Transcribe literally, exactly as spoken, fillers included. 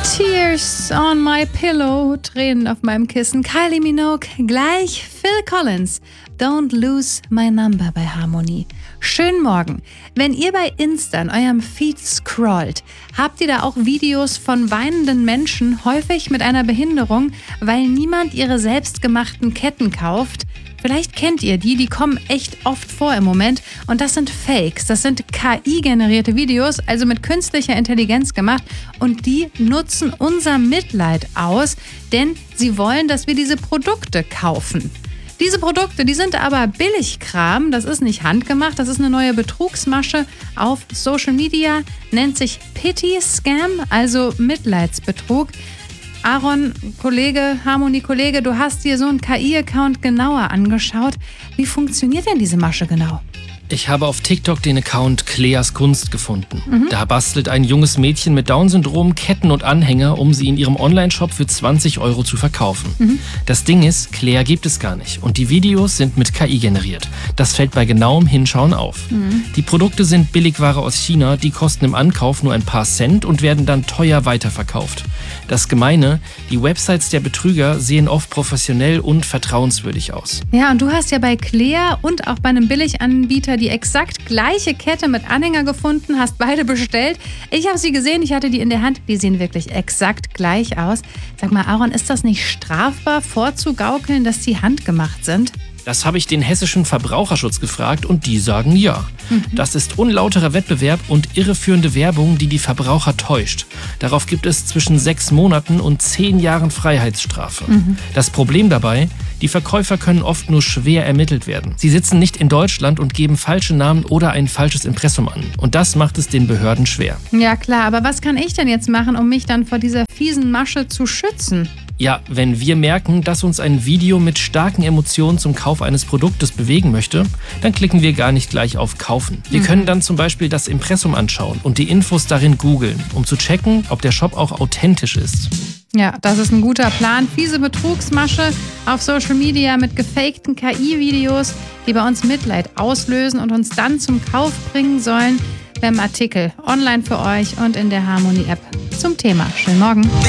Tears on my pillow, Tränen auf meinem Kissen. Kylie Minogue, gleich Phil Collins. Don't lose my number bei Harmonie. Schönen Morgen. Wenn ihr bei Insta in eurem Feed scrollt, habt ihr da auch Videos von weinenden Menschen, häufig mit einer Behinderung, weil niemand ihre selbstgemachten Ketten kauft? Vielleicht kennt ihr die, die kommen echt oft vor im Moment. Und das sind Fakes, das sind K I-generierte Videos, also mit künstlicher Intelligenz gemacht. Und die nutzen unser Mitleid aus, denn sie wollen, dass wir diese Produkte kaufen. Diese Produkte, die sind aber Billigkram, das ist nicht handgemacht, das ist eine neue Betrugsmasche auf Social Media, nennt sich Pity Scam, also Mitleidsbetrug. Aaron, Kollege, Harmonie-Kollege, du hast dir so einen K I-Account genauer angeschaut. Wie funktioniert denn diese Masche genau? Ich habe auf TikTok den Account Cleas Kunst gefunden. Mhm. Da bastelt ein junges Mädchen mit Down-Syndrom Ketten und Anhänger, um sie in ihrem Online-Shop für zwanzig Euro zu verkaufen. Mhm. Das Ding ist, Clea gibt es gar nicht und die Videos sind mit K I generiert. Das fällt bei genauem Hinschauen auf. Mhm. Die Produkte sind Billigware aus China, die kosten im Ankauf nur ein paar Cent und werden dann teuer weiterverkauft. Das Gemeine, die Websites der Betrüger sehen oft professionell und vertrauenswürdig aus. Ja, und du hast ja bei Clea und auch bei einem Billiganbieter die exakt gleiche Kette mit Anhänger gefunden, hast beide bestellt. Ich habe sie gesehen, ich hatte die in der Hand. Die sehen wirklich exakt gleich aus. Sag mal, Aaron, ist das nicht strafbar, vorzugaukeln, dass die handgemacht sind? Das habe ich den hessischen Verbraucherschutz gefragt und die sagen ja. Mhm. Das ist unlauterer Wettbewerb und irreführende Werbung, die die Verbraucher täuscht. Darauf gibt es zwischen sechs Monaten und zehn Jahren Freiheitsstrafe. Mhm. Das Problem dabei, die Verkäufer können oft nur schwer ermittelt werden. Sie sitzen nicht in Deutschland und geben falsche Namen oder ein falsches Impressum an. Und das macht es den Behörden schwer. Ja klar, aber was kann ich denn jetzt machen, um mich dann vor dieser fiesen Masche zu schützen? Ja, wenn wir merken, dass uns ein Video mit starken Emotionen zum Kauf eines Produktes bewegen möchte, dann klicken wir gar nicht gleich auf Kaufen. Wir Mhm. können dann zum Beispiel das Impressum anschauen und die Infos darin googeln, um zu checken, ob der Shop auch authentisch ist. Ja, das ist ein guter Plan. Fiese Betrugsmasche auf Social Media mit gefakten K I-Videos, die bei uns Mitleid auslösen und uns dann zum Kauf bringen sollen. Wir haben Artikel online für euch und in der Harmonie-App zum Thema. Schönen Morgen.